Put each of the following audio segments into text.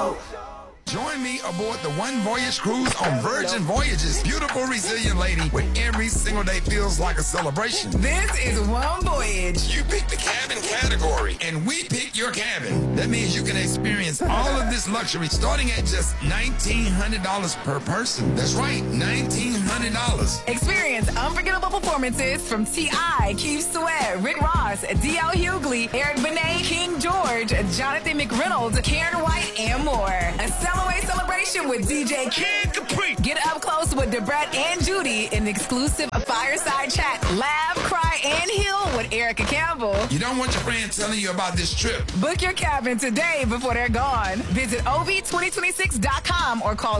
Join me aboard the One Voyage cruise on Virgin Voyages. Beautiful, resilient lady, where every single day feels like a celebration. This is One Voyage. You pick the cabin category, and we pick your cabin. That means you can experience all of this luxury starting at just $1,900 per person. That's right, $1,900. Experience unforgettable performances from T.I., Keith Sweat, Rick Ross, D.L. Hughley, Eric Benet, King George, Jonathan McReynolds, Karen White, and more. A Cellaway celebration with DJ Kid Capri. Get up close with Debrat and Judy in exclusive fireside chat. Laugh, cry, and heal with Erica Campbell. You don't want your friends telling you about this trip. Book your cabin today before they're gone. Visit OV2026.com or call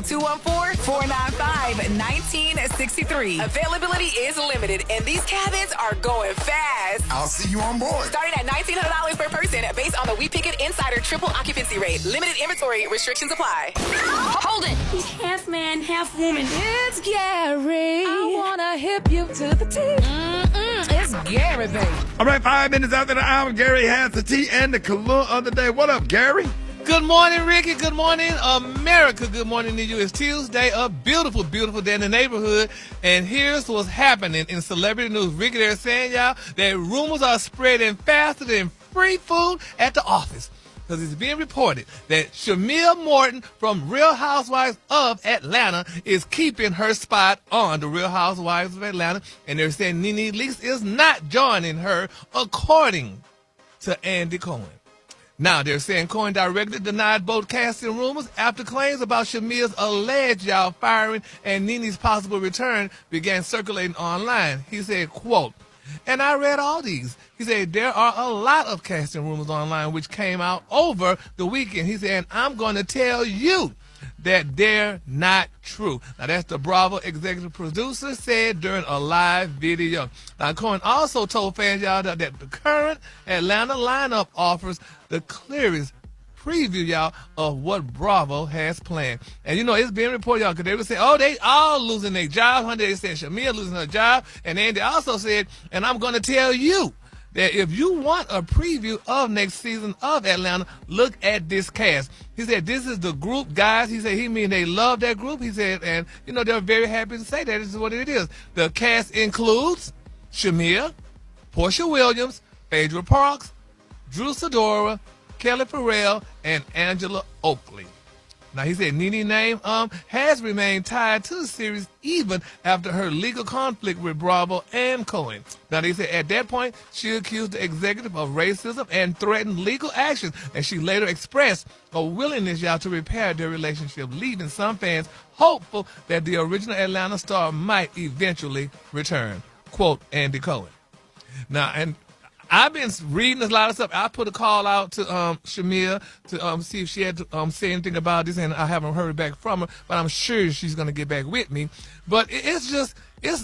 214-495-1963. Availability is limited, and these cabins are going fast. I'll see you on board. Starting at $1,900 per person based on the We Pick It Insider triple occupancy rate. Limited inventory restrictions apply. Hold it. He's half man, half woman. It's Gary. I want to hip you to the T. It's Gary, baby. All right, 5 minutes after the hour, Gary has the tea and the color of the day. What up, Gary? Good morning, Ricky. Good morning, America. Good morning to you. It's Tuesday, a beautiful, beautiful day in the neighborhood. And here's what's happening in celebrity news. Ricky, they're saying, y'all, that rumors are spreading faster than free food at the office. Because it's being reported that Shamia Morton from Real Housewives of Atlanta is keeping her spot on the Real Housewives of Atlanta. And they're saying Nene Leakes is not joining her, according to Andy Cohen. Now, they're saying Cohen directly denied both casting rumors after claims about Shamia's alleged firing and Nene's possible return began circulating online. He said, quote, and I read all these. He said, there are a lot of casting rumors online which came out over the weekend. He said, and I'm going to tell you that they're not true. Now, that's the Bravo executive producer said during a live video. Now, Cohen also told fans, y'all, that the current Atlanta lineup offers the clearest preview, y'all, of what Bravo has planned. And, you know, it's being reported, y'all, because they would say, oh, they all losing their job. They said Shamia losing her job. And then they also said, and I'm going to tell you that if you want a preview of next season of Atlanta, look at this cast. He said, this is the group, guys. He said, they love that group. He said, and, you know, they're very happy to say that. This is what it is. The cast includes Shamia, Portia Williams, Phaedra Parks, Drew Sidora, Kelly Farrell, and Angela Oakley. Now, he said Nene's name has remained tied to the series even after her legal conflict with Bravo and Cohen. Now, they said at that point, she accused the executive of racism and threatened legal action, and she later expressed a willingness, y'all, to repair their relationship, leaving some fans hopeful that the original Atlanta star might eventually return. Quote, Andy Cohen. Now, and I've been reading a lot of stuff. I put a call out to Shamia to see if she had to say anything about this, and I haven't heard back from her. But I'm sure she's going to get back with me. But it's just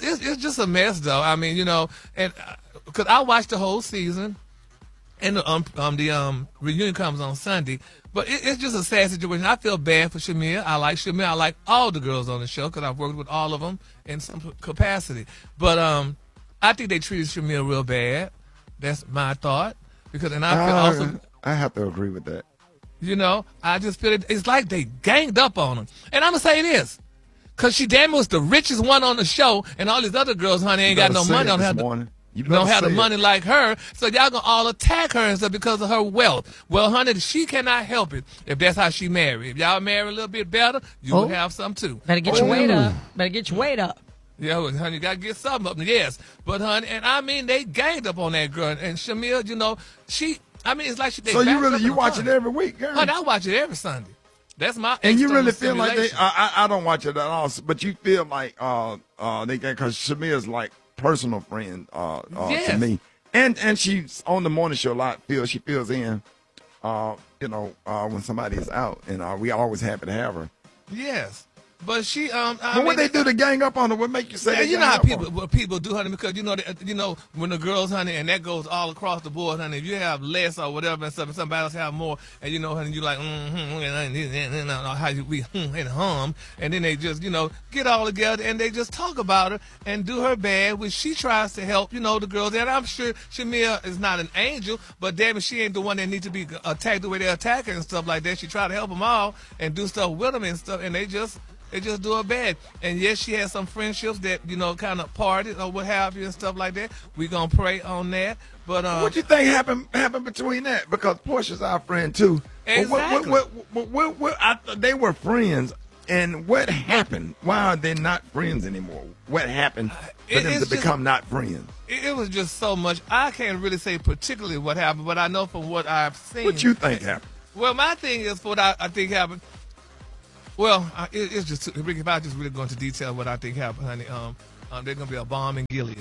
a mess, though. I mean, you know, and because I watched the whole season, and the reunion comes on Sunday. But it's just a sad situation. I feel bad for Shamia. I like Shamia. I like all the girls on the show because I've worked with all of them in some capacity. But I think they treated Shamia real bad. That's my thought. Because, and I feel also, I have to agree with that. You know, I just feel it's like they ganged up on him. And I'm going to say this. Because she damn was the richest one on the show, and all these other girls, honey, ain't got no money. Don't have the money like her. So y'all going to all attack her and stuff because of her wealth. Well, honey, she cannot help it if that's how she married. If y'all marry a little bit better, you will have some too. Better get your weight up. Better get your weight up. Yeah, well, honey, you got to get something up. Yes. But, honey, and I mean, they ganged up on that girl. And Shamia, you know, it's like she. So you watch it every week, girl? Honey, I watch it every Sunday. That's my. And you really feel like I don't watch it at all, but you feel like they because Shamia's like personal friend yes. to me, and she's on the morning show a lot. She fills in, when somebody is out, and we always happy to have her. Yes. But she, But what they do to gang up on her? What make you say? yeah, they you know gang how up on people her? what people do, honey, because when the girls, honey, and that goes all across the board, honey. If you have less or whatever, and somebody else have more, and honey, you like how we and hum, and then they just get all together and they just talk about her and do her bad, which she tries to help the girls. And I'm sure Shamia is not an angel, but damn it, she ain't the one that needs to be attacked the way they attack her and stuff like that. She try to help them all and do stuff with them and stuff, and they just do her bad. And yes, she has some friendships that, kind of parted or what have you and stuff like that. We're going to pray on that. But what you think happened between that? Because Portia's our friend, too. Exactly. They were friends, and what happened? Why are they not friends anymore? What happened for them to become not friends? It was just so much. I can't really say particularly what happened, but I know from what I've seen. What you think happened? Well, my thing is what I think happened. Well, it's just, Ricky, if I just really go into detail what I think happened, honey, there's going to be a bomb in Gilead.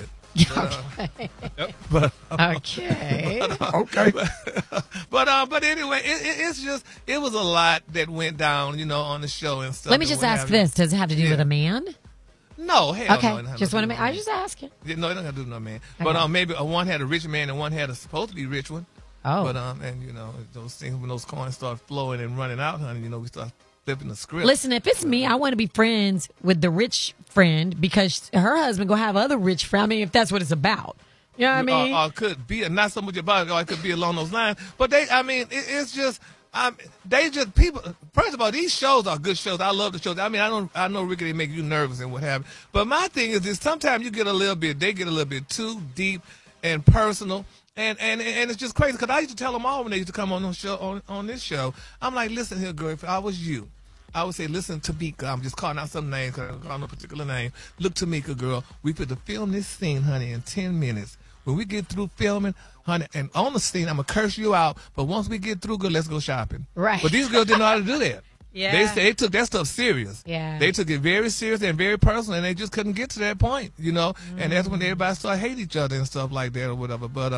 Okay. Okay. But anyway, it was a lot that went down, on the show and stuff. Let me just ask this. Does it have to do with a man? No, hell okay. no. Just want to make, I just asking. No, it don't have to do with no man. Okay. But maybe one had a rich man and one had a supposed to be rich one. Oh. But, those things, when those coins start flowing and running out, honey, we start flipping the script. Listen, if it's me, I want to be friends with the rich friend because her husband gonna have other rich friends. I mean, if that's what it's about, you know what I mean? Or could be not so much about it, or it could be along those lines. But it's just. People. First of all, these shows are good shows. I love the shows. I mean, I know Ricky, they make you nervous and what have you. But my thing is sometimes they get a little bit too deep and personal. And it's just crazy because I used to tell them all when they used to come on this show. I'm like, listen here, girl, if I was you, I would say, listen, Tamika. I'm just calling out some names because I don't call no particular name. Look, Tamika, girl, we put to film this scene, honey, in 10 minutes. When we get through filming, honey, and on the scene, I'm going to curse you out. But once we get through, girl, let's go shopping. Right. But these girls didn't know how to do that. Yeah. They took that stuff serious. Yeah. They took it very serious and very personal, and they just couldn't get to that point, And that's when everybody started hating each other and stuff like that or whatever. But,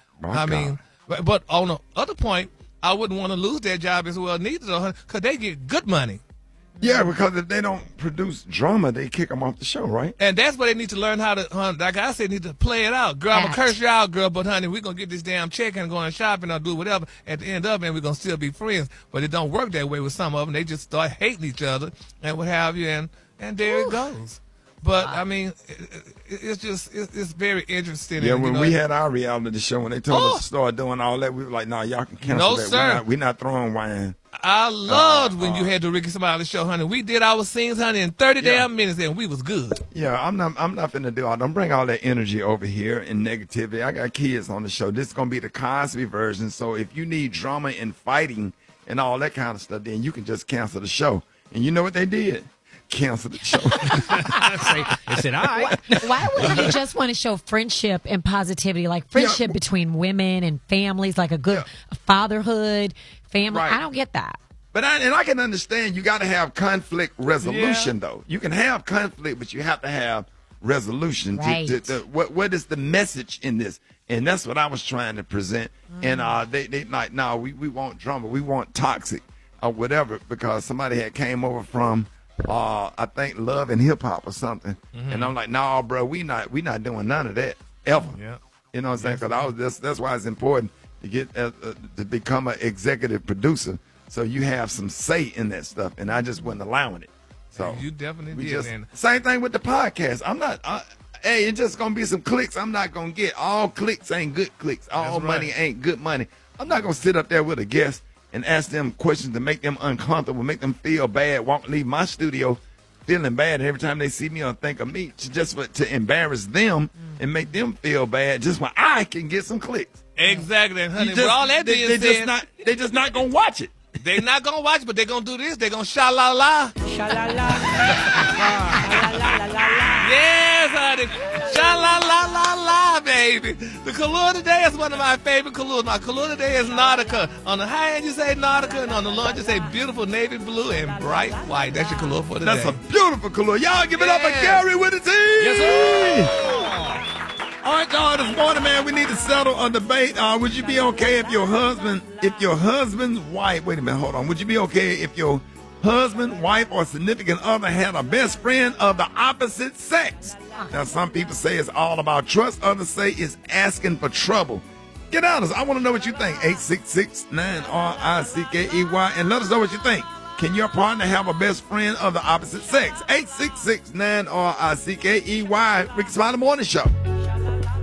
but on the other point, I wouldn't want to lose that job as well neither, because they get good money. Yeah, because if they don't produce drama, they kick them off the show, right? And that's what they need to learn how to, like I said, need to play it out. Girl, I'm going to curse you out, girl, but honey, we're going to get this damn check and go on shopping or do whatever at the end of it, and we're going to still be friends. But it don't work that way with some of them. They just start hating each other and what have you, and there it goes. But, I mean, it's very interesting. Yeah, and, when we had our reality show, when they told us to start doing all that, we were like, nah, y'all can cancel that. Sir. We're not throwing wine. I loved when you had the Ricky Smiley show, honey. We did our scenes, honey, in 30 damn minutes, and we was good. Yeah, I'm not finna do all. Don't bring all that energy over here and negativity. I got kids on the show. This is gonna be the Cosby version. So if you need drama and fighting and all that kind of stuff, then you can just cancel the show. And you know what they did? Cancel the show. They said, all right. Why wouldn't they just want to show friendship and positivity, like friendship between women and families, like a good fatherhood, family? Right. I don't get that. But I can understand you got to have conflict resolution, though. You can have conflict, but you have to have resolution. Right. What is the message in this? And that's what I was trying to present. And they like, no, we want drama. We want toxic or whatever, because somebody had came over from I think Love and Hip Hop or something, and I'm like, no, bro, we not doing none of that ever. Yeah. You know what I'm saying? Because that's why it's important to get to become an executive producer, so you have some say in that stuff. And I just wasn't allowing it. So you definitely did. Same thing with the podcast. I'm not. Hey, it's just gonna be some clicks. I'm not gonna get all clicks. Ain't good clicks. All money ain't good money. I'm not gonna sit up there with a guest and ask them questions to make them uncomfortable, make them feel bad, leave my studio feeling bad every time they see me or think of me, to embarrass them and make them feel bad just when I can get some clicks. Exactly. And honey, with all that being said, they just not going to watch it. They're not going to watch it, but they're going to do this. They're going to sha-la-la. Sha-la-la. Yes, honey. Sha-la-la-la-la, baby. The color today is one of my favorite colors. My color today is Nautica. On the high end, you say Nautica, and on the low end, you say beautiful navy blue and bright white. That's your color for today. That's a beautiful color. Y'all give it up for Gary with a T. Yes, sir. All right, y'all, this morning, man, we need to settle a debate. Would you be okay if your husband's wife, wait a minute, hold on. Would you be okay if your husband, wife, or significant other had a best friend of the opposite sex. Now, some people say it's all about trust. Others say it's asking for trouble. Get honest. I want to know what you think. 866-9-RICKEY. And let us know what you think. Can your partner have a best friend of the opposite sex? 866-9-RICKEY. Ricky Smiley Morning Show.